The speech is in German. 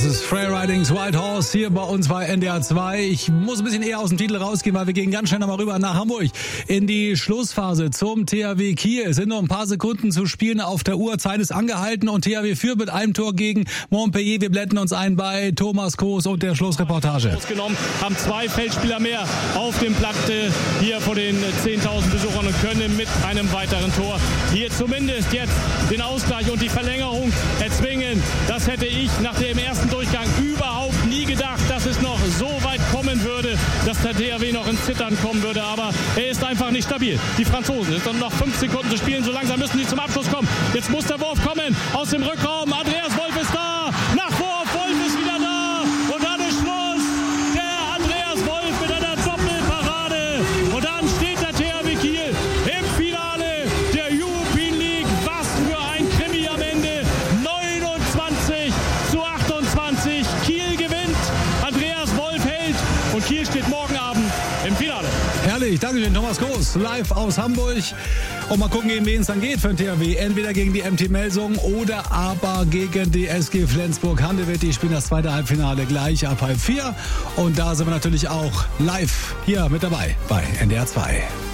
Das ist Freeridings White Horse hier bei uns bei NDR 2. Ich muss ein bisschen eher aus dem Titel rausgehen, weil wir gehen ganz schnell nochmal rüber nach Hamburg in die Schlussphase zum THW Kiel. Es sind noch ein paar Sekunden zu spielen auf der Uhr. Zeit ist angehalten und THW führt mit einem Tor gegen Montpellier. Wir blenden uns ein bei Thomas Koos und der Schlussreportage. Ausgenommen, haben 2 Feldspieler mehr auf dem Platte hier vor den 10.000 Besuchern und können mit einem weiteren Tor hier zumindest jetzt den Ausgleich und die Verlängerung erzwingen. Das hätte ich nach dem ersten Durchgang überhaupt nie gedacht, dass es noch so weit kommen würde, dass der THW noch ins Zittern kommen würde. Aber er ist einfach nicht stabil. Die Franzosen, es sind noch 5 Sekunden zu spielen. So langsam müssen sie zum Abschluss kommen. Jetzt muss der Wurf kommen aus dem Rückraum. Andreas Wolf ist da. Nachwurf, Wolf ist wieder da. Und dann ist Schluss. Der Andreas Wolf mit einer Doppelparade. Und dann steht der THW Kiel im Finale der European League. Was für ein Krimi am Ende. 29:28. Kiel gewinnt. Andreas Wolf hält. Und Kiel steht morgen Abend im Finale. Herrlich, Dankeschön, Thomas Koos, live aus Hamburg. Und mal gucken, gegen wen es dann geht für den THW. Entweder gegen die MT Melsungen oder aber gegen die SG Flensburg-Handewitt. Die spielen das zweite Halbfinale gleich ab 3:30. Und da sind wir natürlich auch live hier mit dabei bei NDR 2.